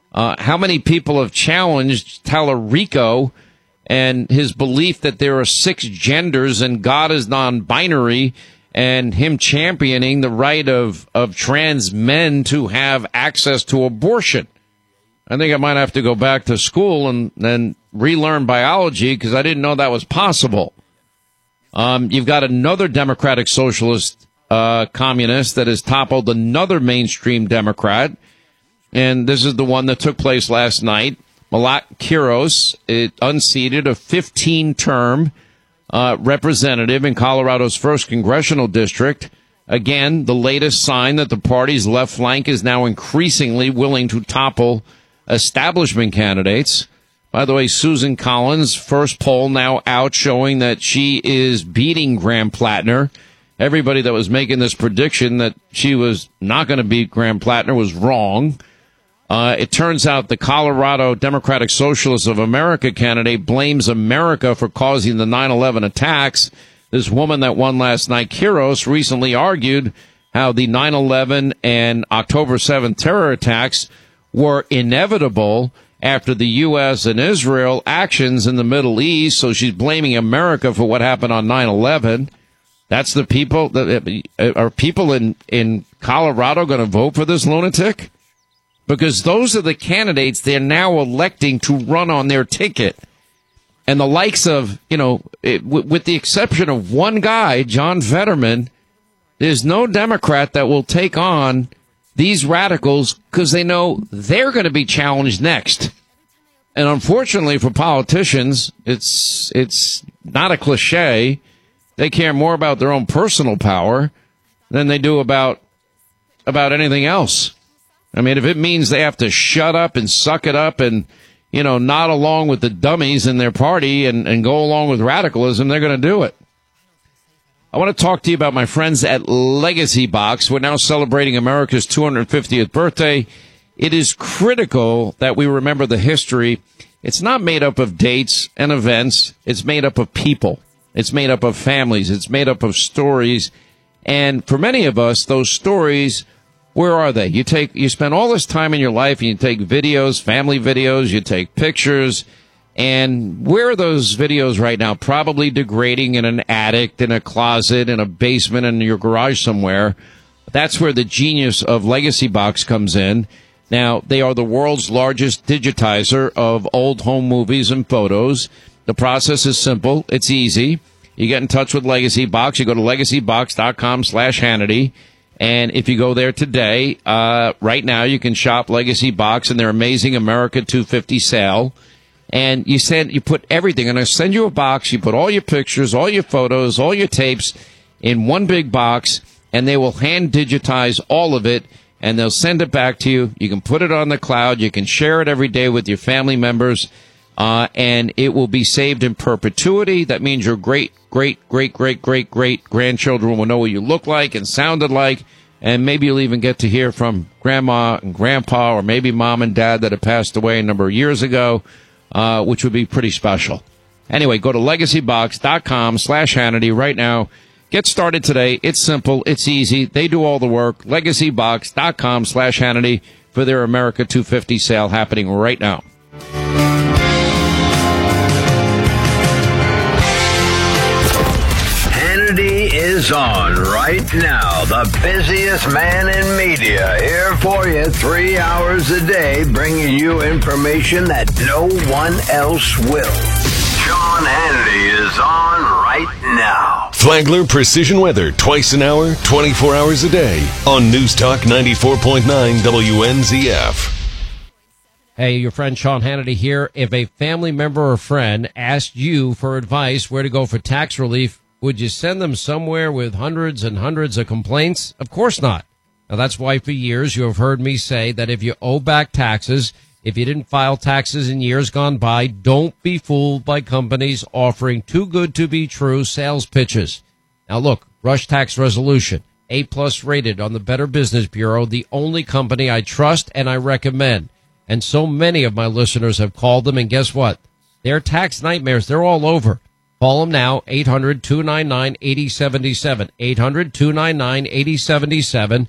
How many people have challenged Tallarico and his belief that there are 6 genders and God is non-binary, and him championing the right of trans men to have access to abortion? I think I might have to go back to school and then relearn biology because I didn't know that was possible. You've got another Democratic Socialist communist that has toppled another mainstream Democrat, and this is the one that took place last night. Malak Quiros, it unseated a 15-term representative in Colorado's 1st congressional district. Again, the latest sign that the party's left flank is now increasingly willing to topple establishment candidates. By the way, Susan Collins, first poll now out showing that she is beating Graham Plattner. Everybody that was making this prediction that she was not going to beat Graham Plattner was wrong. It turns out the Colorado Democratic Socialists of America candidate blames America for causing the 9/11 attacks. This woman that won last night, Quiros, recently argued how the 9/11 and October 7th terror attacks were inevitable after the U.S. and Israel actions in the Middle East. So she's blaming America for what happened on 9/11. That's the people that are people in Colorado going to vote for this lunatic? Because those are the candidates they're now electing to run on their ticket. And the likes of, with the exception of one guy, John Fetterman, there's no Democrat that will take on these radicals because they know they're going to be challenged next. And unfortunately for politicians, it's not a cliche. They care more about their own personal power than they do about anything else. I mean, if it means they have to shut up and suck it up and, nod along with the dummies in their party and go along with radicalism, they're going to do it. I want to talk to you about my friends at Legacy Box. We're now celebrating America's 250th birthday. It is critical that we remember the history. It's not made up of dates and events. It's made up of people. It's made up of families. It's made up of stories. And for many of us, those stories, where are they? You spend all this time in your life and you take videos, family videos, you take pictures. And where are those videos right now? Probably degrading in an attic, in a closet, in a basement, in your garage somewhere. That's where the genius of Legacy Box comes in. Now, they are the world's largest digitizer of old home movies and photos. The process is simple. It's easy. You get in touch with Legacy Box. You go to legacybox.com/Hannity. And if you go there today, right now, you can shop Legacy Box and their amazing America 250 sale. And you put everything, and I send you a box. You put all your pictures, all your photos, all your tapes in one big box, and they will hand digitize all of it, and they'll send it back to you. You can put it on the cloud. You can share it every day with your family members, and it will be saved in perpetuity. That means your great grandchildren will know what you look like and sounded like, and maybe you'll even get to hear from grandma and grandpa, or maybe mom and dad that have passed away a number of years ago. Which would be pretty special. Anyway, go to legacybox.com/Hannity right now. Get started today. It's simple. It's easy. They do all the work. Legacybox.com/Hannity for their America 250 sale happening right now. Hannity is on right now. The busiest man in media, here for you 3 hours a day, bringing you information that no one else will. Sean Hannity is on right now. Flagler Precision Weather, twice an hour, 24 hours a day, on News Talk 94.9 WNZF. Hey, your friend Sean Hannity here. If a family member or friend asked you for advice where to go for tax relief, would you send them somewhere with hundreds and hundreds of complaints? Of course not. Now, that's why for years you have heard me say that if you owe back taxes, if you didn't file taxes in years gone by, don't be fooled by companies offering too good to be true sales pitches. Now, look, Rush Tax Resolution, A+ rated on the Better Business Bureau, the only company I trust and I recommend. And so many of my listeners have called them, and guess what? Their tax nightmares, they're all over. Call them now, 800-299-8077, 800-299-8077.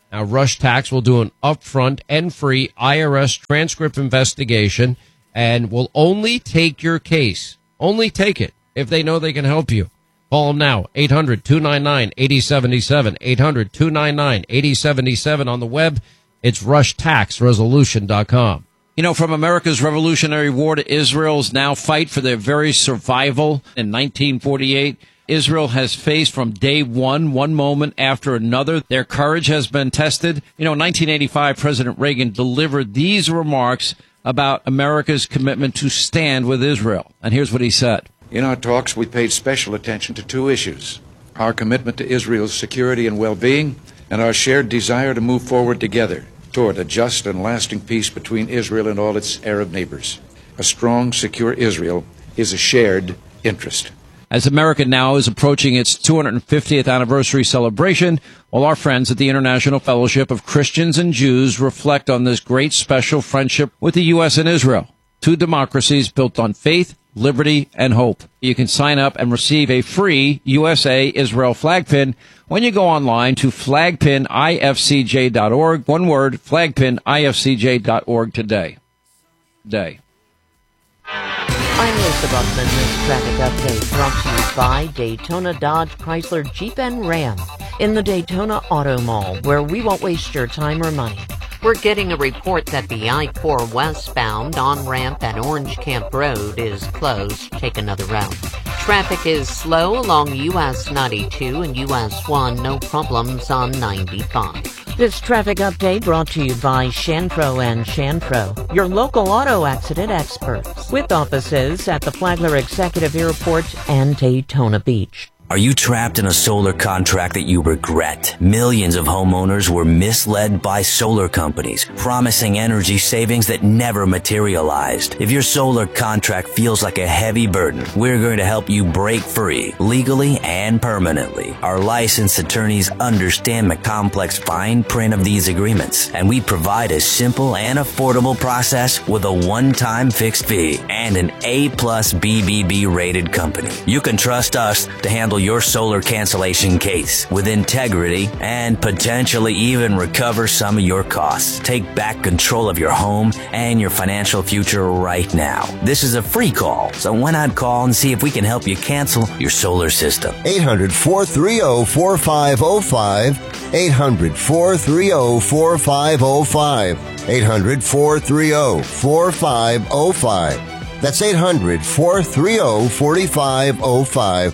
Now, Rush Tax will do an upfront and free IRS transcript investigation and will only take your case. Only take it if they know they can help you. Call them now, 800-299-8077, 800-299-8077 on the web. It's rushtaxresolution.com. You know, from America's Revolutionary War to Israel's now fight for their very survival in 1948, Israel has faced from day one moment after another. Their courage has been tested. You know, in 1985, President Reagan delivered these remarks about America's commitment to stand with Israel. And here's what he said. In our talks, we paid special attention to two issues: our commitment to Israel's security and well-being, and our shared desire to move forward together toward a just and lasting peace between Israel and all its Arab neighbors. A strong, secure Israel is a shared interest. As America now is approaching its 250th anniversary celebration, while our friends at the International Fellowship of Christians and Jews reflect on this great special friendship with the U.S. and Israel, two democracies built on faith, liberty, and hope. You can sign up and receive a free USA Israel flag pin when you go online to flagpinifcj.org. One word, flagpinifcj.org today. I'm Lisa Buckman. This traffic update brought to you by Daytona Dodge Chrysler Jeep and Ram in the Daytona Auto Mall, where we won't waste your time or money. We're getting a report that the I-4 westbound on-ramp at Orange Camp Road is closed. Take another route. Traffic is slow along US 92 and US 1. No problems on 95. This traffic update brought to you by Shanpro and Shanpro, your local auto accident experts, with offices at the Flagler Executive Airport and Daytona Beach. Are you trapped in a solar contract that you regret? Millions of homeowners were misled by solar companies, promising energy savings that never materialized. If your solar contract feels like a heavy burden, we're going to help you break free, legally and permanently. Our licensed attorneys understand the complex fine print of these agreements, and we provide a simple and affordable process with a one-time fixed fee and an A+ BBB rated company. You can trust us to handle your solar cancellation case with integrity and potentially even recover some of your costs. Take back control of your home and your financial future right now. This is a free call, so why not call and see if we can help you cancel your solar system? 800-430-4505. 800-430-4505. 800-430-4505. That's 800-430-4505.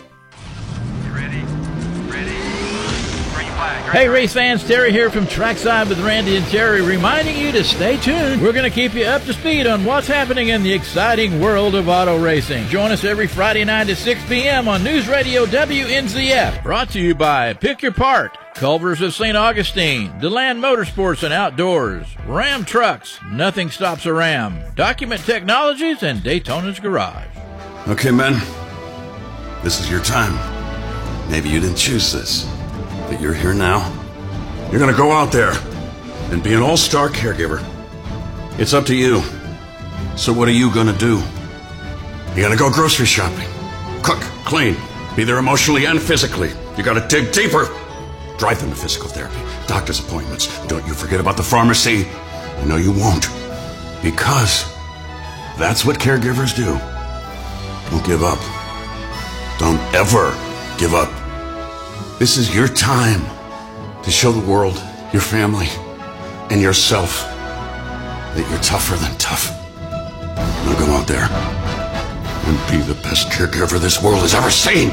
Hey race fans, Terry here from Trackside with Randy and Terry, reminding you to stay tuned. We're going to keep you up to speed on what's happening in the exciting world of auto racing. Join us every Friday night at 6 p.m. on News Radio WNZF. Brought to you by Pick Your Part, Culver's of St. Augustine, DeLand Motorsports and Outdoors, Ram Trucks, Nothing Stops a Ram, Document Technologies, and Daytona's Garage. Okay, men, this is your time. Maybe you didn't choose this, but you're here now. You're gonna go out there and be an all-star caregiver. It's up to you. So what are you gonna do? You're gonna go grocery shopping, cook, clean, be there emotionally and physically. You gotta dig deeper. Drive them to physical therapy, doctor's appointments. Don't you forget about the pharmacy. No, you won't. Because that's what caregivers do. Don't give up. Don't ever give up. This is your time to show the world, your family, and yourself that you're tougher than tough. Now go out there and be the best caregiver this world has ever seen.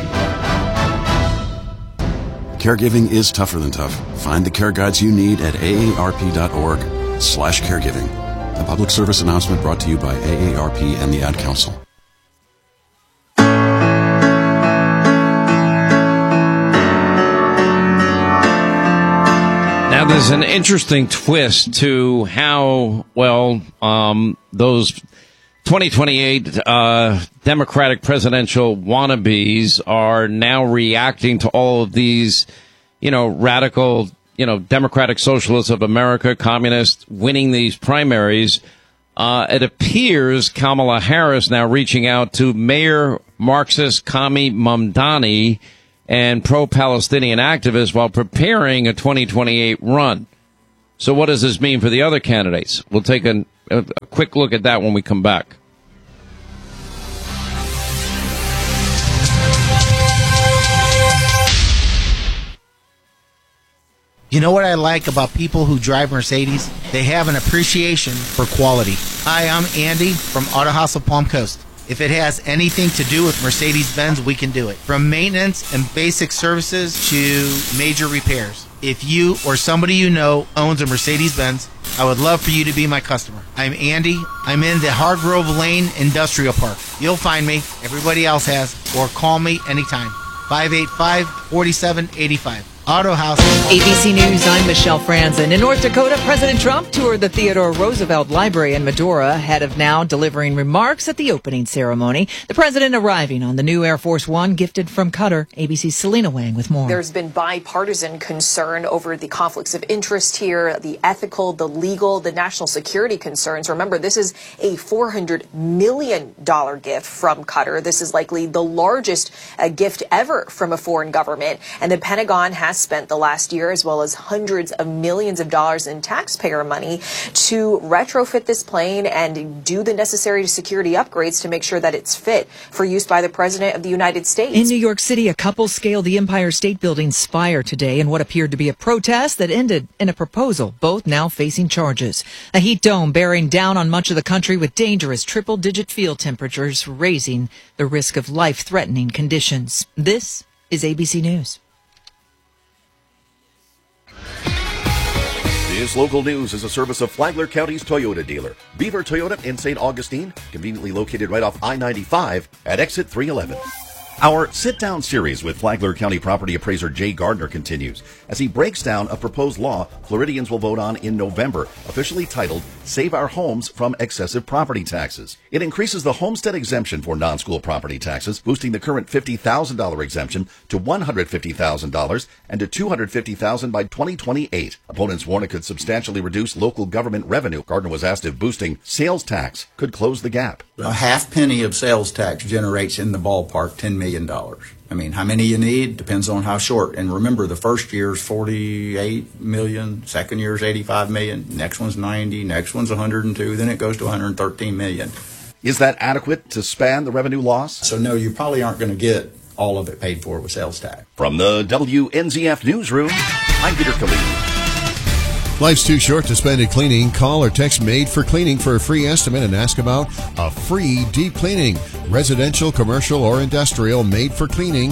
Caregiving is tougher than tough. Find the care guides you need at aarp.org/caregiving. A public service announcement brought to you by AARP and the Ad Council. Now, there's an interesting twist to how, those 2028 Democratic presidential wannabes are now reacting to all of these, radical, Democratic Socialists of America, communists winning these primaries. It appears Kamala Harris now reaching out to Mayor Marxist Kami Mamdani and pro-Palestinian activists while preparing a 2028 run. So what does this mean for the other candidates? We'll take a quick look at that when we come back. You know what I like about people who drive Mercedes? They have an appreciation for quality. Hi, I'm Andy from Auto House of Palm Coast. If it has anything to do with Mercedes-Benz, we can do it. From maintenance and basic services to major repairs. If you or somebody you know owns a Mercedes-Benz, I would love for you to be my customer. I'm Andy. I'm in the Hargrove Lane Industrial Park. You'll find me. Everybody else has. Or call me anytime. 585-4785. Auto House. ABC News, I'm Michelle Franzen. In North Dakota, President Trump toured the Theodore Roosevelt Library in Medora, ahead of now delivering remarks at the opening ceremony. The president arriving on the new Air Force One gifted from Qatar. ABC's Selena Wang with more. There's been bipartisan concern over the conflicts of interest here, the ethical, the legal, the national security concerns. Remember, this is a $400 million gift from Qatar. This is likely the largest gift ever from a foreign government. And the Pentagon has spent the last year, as well as hundreds of millions of dollars in taxpayer money, to retrofit this plane and do the necessary security upgrades to make sure that it's fit for use by the President of the United States. In New York City, a couple scaled the Empire State Building's spire today in what appeared to be a protest that ended in a proposal, both now facing charges. A heat dome bearing down on much of the country with dangerous triple-digit field temperatures, raising the risk of life-threatening conditions. This is ABC News. This local news is a service of Flagler County's Toyota dealer, Beaver Toyota in St. Augustine, conveniently located right off I-95 at exit 311. Our sit-down series with Flagler County property appraiser Jay Gardner continues as he breaks down a proposed law Floridians will vote on in November, officially titled Save Our Homes from Excessive Property Taxes. It increases the homestead exemption for non-school property taxes, boosting the current $50,000 exemption to $150,000 and to $250,000 by 2028. Opponents warn it could substantially reduce local government revenue. Gardner was asked if boosting sales tax could close the gap. A half penny of sales tax generates in the ballpark $10 million. I mean, how many you need depends on how short. And remember, the first year's $48 million, second year's $85 million, next one's $90, next one's $102, then it goes to $113 million. Is that adequate to span the revenue loss? So no, you probably aren't going to get all of it paid for with sales tax. From the WNZF Newsroom, I'm Peter Khalid. Life's too short to spend it cleaning. Call or text Made for Cleaning for a free estimate and ask about a free deep cleaning. Residential, commercial, or industrial, Made for Cleaning,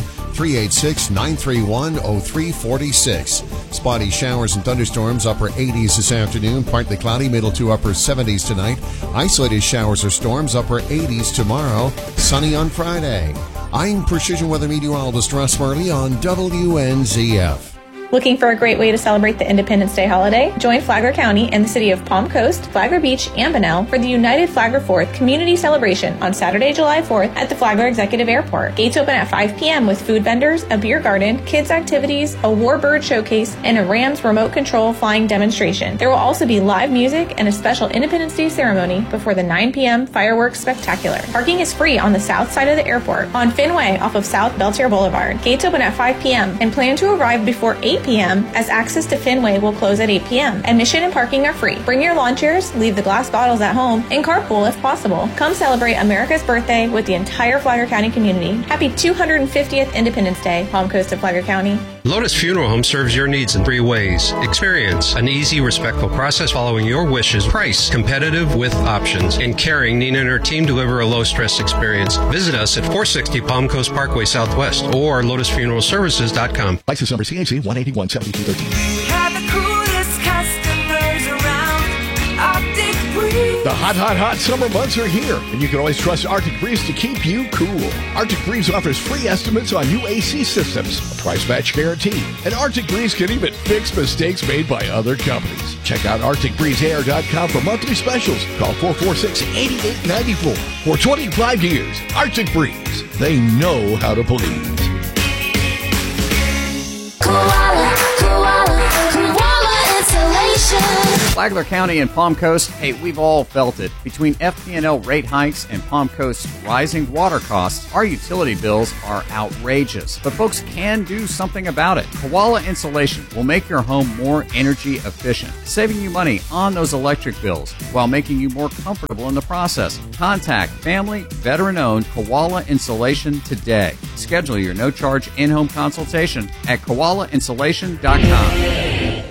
386-931-0346. Spotty showers and thunderstorms, upper 80s this afternoon. Partly cloudy, middle to upper 70s tonight. Isolated showers or storms, upper 80s tomorrow. Sunny on Friday. I'm Precision Weather Meteorologist Russ Marley on WNZF. Looking for a great way to celebrate the Independence Day holiday? Join Flagler County and the city of Palm Coast, Flagler Beach, and Bunnell for the United Flagler 4th Community Celebration on Saturday, July 4th at the Flagler Executive Airport. Gates open at 5 p.m. with food vendors, a beer garden, kids activities, a warbird showcase, and a Rams remote control flying demonstration. There will also be live music and a special Independence Day ceremony before the 9 p.m. fireworks spectacular. Parking is free on the south side of the airport on Fenway off of South Beltier Boulevard. Gates open at 5 p.m. and plan to arrive before 8 p.m. as access to Fenway will close at 8 p.m. Admission and parking are free. Bring your lawn chairs, leave the glass bottles at home, and carpool if possible. Come celebrate America's birthday with the entire Flagler County community. Happy 250th Independence Day, Palm Coast of Flagler County. Lotus Funeral Home serves your needs in 3 ways. Experience an easy, respectful process following your wishes. Price competitive with options. And caring, Nina and her team deliver a low-stress experience. Visit us at 460 Palm Coast Parkway Southwest or lotusfuneralservices.com. License number CAC 1817213. We have the coolest customers around. Arctic Breeze. The hot summer months are here, and you can always trust Arctic Breeze to keep you cool. Arctic Breeze offers free estimates on new AC systems, a price match guarantee, and Arctic Breeze can even fix mistakes made by other companies. Check out ArcticBreezeAir.com for monthly specials. Call 446-8894. For 25 years, Arctic Breeze. They know how to please. Koala insulation. Flagler County and Palm Coast, hey, we've all felt it. Between FP&L rate hikes and Palm Coast's rising water costs, our utility bills are outrageous. But folks can do something about it. Koala Insulation will make your home more energy efficient, saving you money on those electric bills while making you more comfortable in the process. Contact family, veteran-owned Koala Insulation today. Schedule your no-charge in-home consultation at koalainsulation.com.